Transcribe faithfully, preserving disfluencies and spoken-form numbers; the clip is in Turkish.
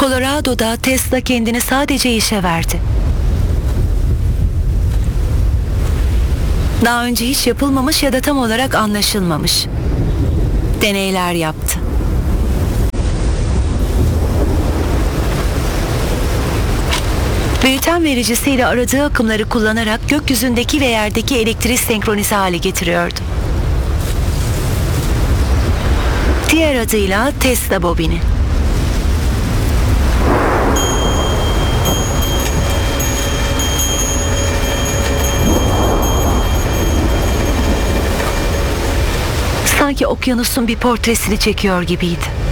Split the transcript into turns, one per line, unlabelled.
Colorado'da Tesla kendini sadece işe verdi. Daha önce hiç yapılmamış ya da tam olarak anlaşılmamış deneyler yaptı. Büyüten vericisiyle aradığı akımları kullanarak gökyüzündeki ve yerdeki elektriği senkronize hale getiriyordu. Diğer adıyla Tesla bobini. Sanki okyanusun bir portresini çekiyor gibiydi.